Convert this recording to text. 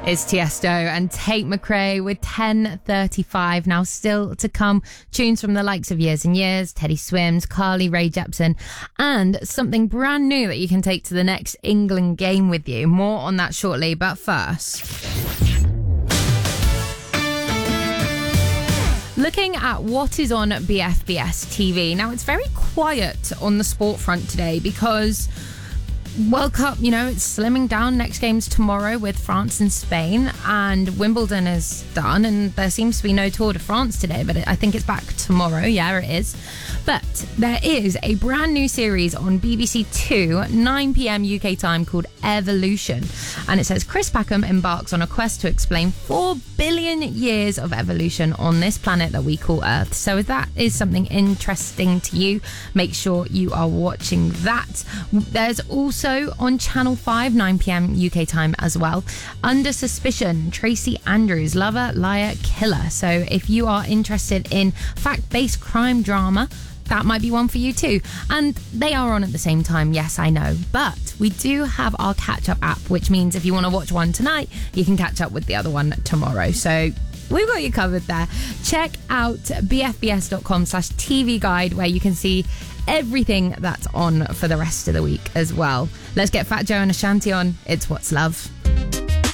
It's Tiesto and Tate McRae with 10:35. Now, still to come, tunes from the likes of Years and Years, Teddy Swims, Carly Rae Jepsen, and something brand new that you can take to the next England game with you. More on that shortly, but first, looking at what is on BFBS TV. Now, it's very quiet on the sport front today because World Cup, it's slimming down. Next game's tomorrow with France and Spain, and Wimbledon is done, and there seems to be no Tour de France today, but I think it's back tomorrow. Yeah, it is. But there is a brand new series on BBC Two, 9 p.m. UK time, called Evolution. And it says Chris Packham embarks on a quest to explain 4 billion years of evolution on this planet that we call Earth. So if that is something interesting to you, make sure you are watching that. There's also on Channel 5, 9 p.m. UK time as well, Under Suspicion, Tracy Andrews, Lover, Liar, Killer. So if you are interested in fact-based crime drama, that might be one for you too. And they are on at the same time, yes, I know. But we do have our catch-up app, which means if you want to watch one tonight, you can catch up with the other one tomorrow. So we've got you covered there. Check out bfbs.com/TV guide, where you can see everything that's on for the rest of the week as well. Let's get Fat Joe and Ashanti on. It's What's Love.